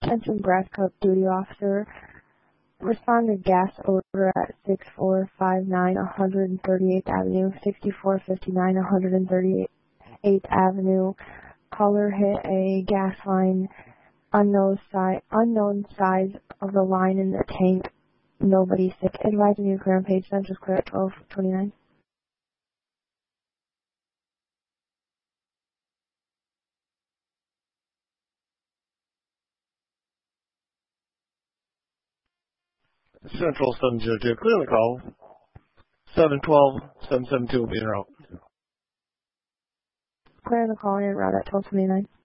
Attention Brass Cup Duty Officer. Respond to gas odor at 6459 138th Avenue, 6459 138th Avenue. Caller hit a gas line, unknown size of the line in the tank. Nobody sick. Advising you clear on page Central Square at 1229. Central 702, clear the call. 712-772 will be en route. Clear the call en route at 1229.